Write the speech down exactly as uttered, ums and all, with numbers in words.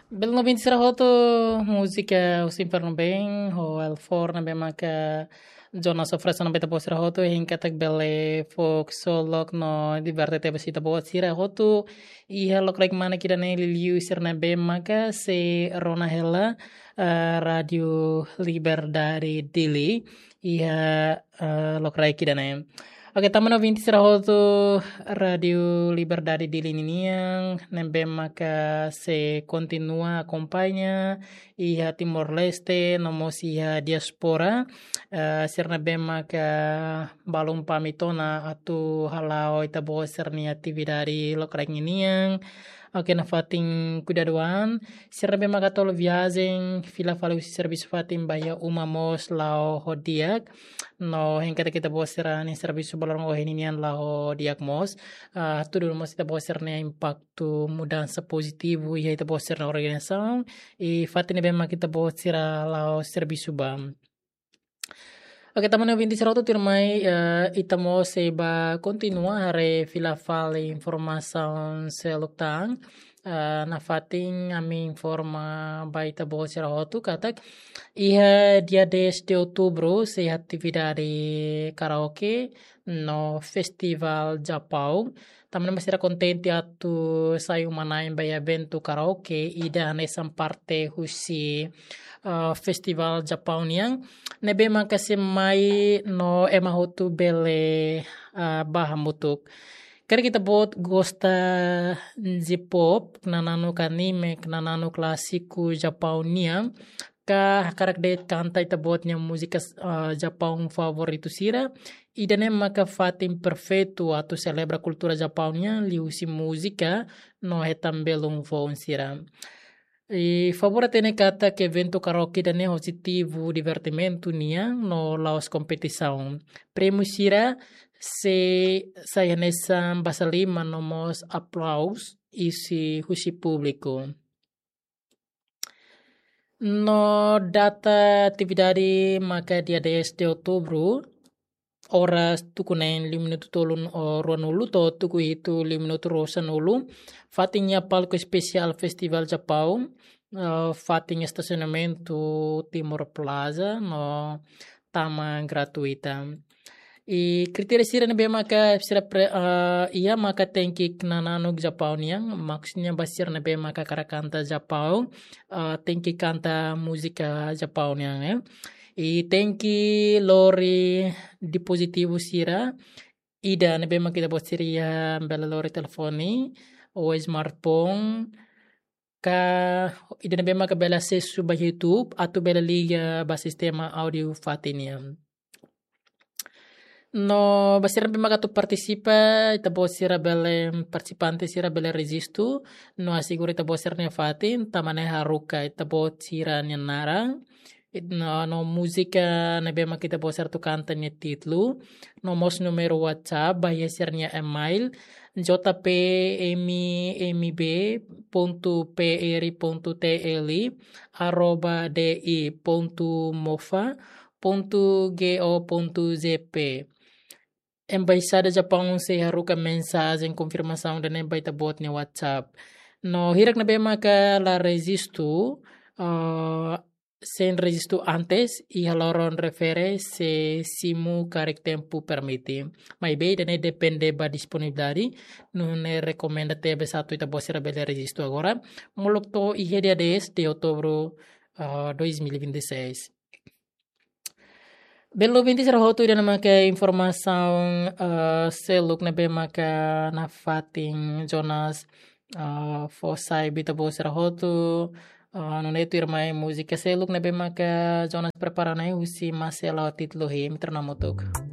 Bel no vinte hoto música o simper bem o el for na bem maka Jonas ofrece na beta posira hoto hin katak bele folk solok no diverte te besita bo sira hoto i helok rek mana kida ne liliu sir na bem maka se rona hela eh, radio Liberdade Dili ia uh, lok rek kida ne. Oke, taman ouvinte será rodo Radio Liberdade de Lininian, nembem maka se continua acompanha e a Timor-Leste, nomos e a diaspora, uh, ser nembem maka balum pamitona atu halau itabo ser ni atividade lokrek nginian. Oke, na fatin cuidadoan, ser nembem maka tolo viagem, fila falu serviço fatin baya umamos lao hodiak, no yang kata kita bosera ni serviço balor ngo heninian lao diagmos uh, tudo mas kita boser ne impacto mudança positivo e kita boser na organização e fatine bem kita bosera lao serviço bam. Oke, taman yang binti seroto tirmai uh, itamo seba continua hare filafal informação seluktang uh, na fating ami informa baita bosera hotu katak ia dia dez de outubro se atividade karaoke no Festival Japão. Taman masih contente atu sayu manain by evento karaoke ida nessa parte husi uh, Festival Japão yang nebe makasi mai no emahutu bele uh, bahamutuk. Kaya kita buat gosta J-pop, nanano kanime, nanano klasiku Japaunia, ka karak de kanta ita buatnya musika uh, Japão favorito sira, idane maka fatim perfeito atu celebra cultura Japaunia, liusi musika no hetam belum voon sira. E favora tene kata que evento karaoke dane positivo divertimento nia no laos competição. Prêmio sira se saya nessa basalima nomos aplaus isi husi público. No data atividade maka dia dez de outubro horas tukunen lima minuto tolun o ruanulu to tuku itu lima minuto rosanulu fatinha palco especial Festival Japão uh, fatinha estacionamento Timor Plaza no tama gratuita e kriteria sira nebe maka sira pre, uh, ia maka tenki knanano Japão yang maksudnya basir nebe maka karakanta Japão uh, tenki kanta musika Japão yang eh. E tenki lori dispositivo sira ida nebe maka kita bosiria bela lori telefoni o smartphone ka ida nebe maka bela sesu ba YouTube atau bela liga ba sistema audio fatinia. No basira bem magato participa ita bosira bele participante sira bele resistu no asegura ita bosira ne fatin tamane haruka ita bosira ne narang no, no música na bema kita bosira tu canta ne titlu no mos numero WhatsApp bahaya sirnya email jpmib.pr.tl arroba di.mofa.go.zp Embaixada Japão se haruka mensagem confirmação da nembaita bot ne WhatsApp. No hirak na bema ka la resistu uh, sem resistu antes e haloron refere se simu karek tempo permite. Mas bem, dane depende ba disponibilidade. Não ne recomenda tebe satu ita bosira bele resistu agora. Mulok to ihe dia dez de outubro uh, dois mil e vinte e seis. Belo binti será hotu ida nama ke informação uh, seluk na bema ka na fating Jonas uh, Fosai bita bo será hotu uh, no neto irmai música seluk na bema ka Jonas prepara na usi masela titlo he mitra namotuk.